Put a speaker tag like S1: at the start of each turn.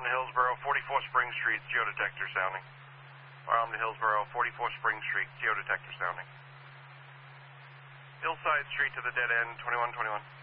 S1: to Hillsborough, 44 Spring Street, geodetector sounding. Arm to Hillsborough, 44 Spring Street, geodetector sounding. Hillside Street to the dead end, 2121.